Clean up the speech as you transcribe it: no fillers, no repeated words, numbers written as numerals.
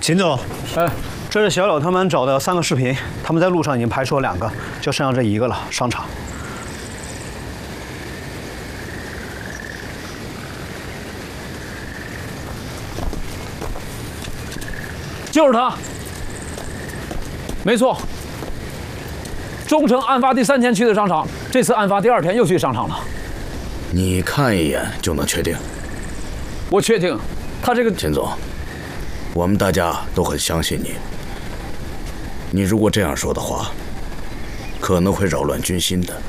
秦总， 哎， 这是小柳他们找的3个视频，他们在路上已经排除了2个，就剩下这1个了。商场。 就是他，没错。中城案发第3天去的商场，这次案发第2天又去商场了。 你看一眼就能确定？ 我确定，他这个秦总，我们大家都很相信你。你如果这样说的话，可能会扰乱军心的。